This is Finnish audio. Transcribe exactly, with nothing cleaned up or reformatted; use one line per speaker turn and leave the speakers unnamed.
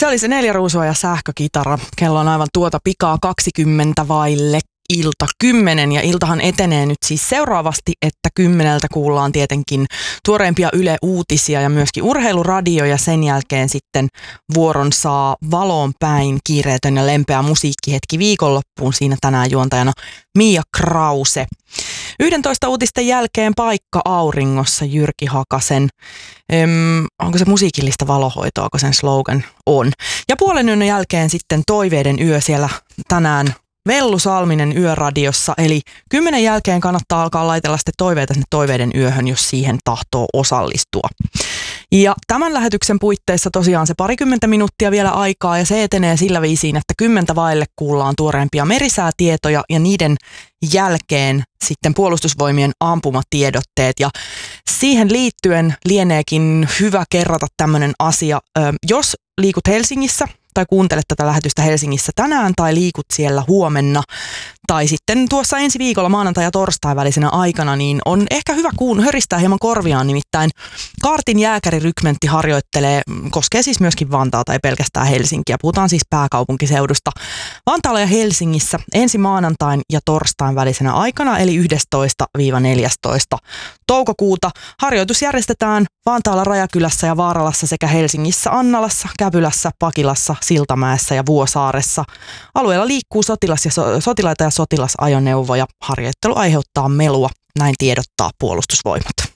Se oli se Neljä Ruusua ja Sähkökitara. Kello on aivan tuota pikaa kaksikymmentä vaille ilta kymmenen ja iltahan etenee nyt siis seuraavasti, että kymmeneltä kuullaan tietenkin tuoreimpia Yle Uutisia ja myöskin urheiluradio ja sen jälkeen sitten vuoron saa Valoon päin kiireetön ja lempeä musiikkihetki viikonloppuun. Siinä tänään juontajana Mia Krause. yksitoista uutisten jälkeen Paikka auringossa Jyrki Hakasen. Öm, onko se musiikillista valohoitoa, kun sen slogan on. Ja puolen yön jälkeen sitten Toiveiden yö siellä tänään Vellu Salminen Yöradiossa, eli kymmenen jälkeen kannattaa alkaa laitella sitten toiveita sinne Toiveiden yöhön, jos siihen tahtoo osallistua. Ja tämän lähetyksen puitteissa tosiaan se parikymmentä minuuttia vielä aikaa ja se etenee sillä viisiin, että kymmentä vaille kuullaan tuoreempia merisäätietoja ja niiden jälkeen sitten puolustusvoimien ampumatiedotteet. Ja siihen liittyen lieneekin hyvä kerrata tämmöinen asia, jos liikut Helsingissä tai kuuntelet tätä lähetystä Helsingissä tänään tai liikut siellä huomenna tai sitten tuossa ensi viikolla maanantai- ja torstai välisenä aikana, niin on ehkä hyvä kuun höristää hieman korviaan, nimittäin Kaartin jääkärirykmentti harjoittelee, koskee siis myöskin Vantaata, ei pelkästään Helsinkiä, puhutaan siis pääkaupunkiseudusta. Vantaalla ja Helsingissä ensi maanantain ja torstain välisenä aikana, eli yhdestoista neljästoista toukokuuta. Harjoitus järjestetään Vantaalla, Rajakylässä ja Vaaralassa sekä Helsingissä, Annalassa, Käpylässä, Pakilassa, Siltamäessä ja Vuosaaressa. Alueella liikkuu sotilas ja so- sotilaita ja sotilasajoneuvoja. Harjoittelu aiheuttaa melua, näin tiedottaa Puolustusvoimat.